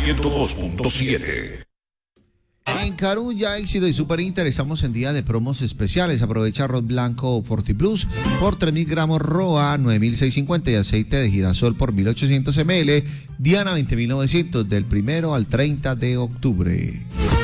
102.7. En Carulla, Éxito y Super Inter estamos en día de promos especiales. Aprovecha arroz blanco Forti Plus por 3.000 gramos Roa, 9.650 y aceite de girasol por 1.800 ml. Diana, 20.900 del 1 al 30 de octubre.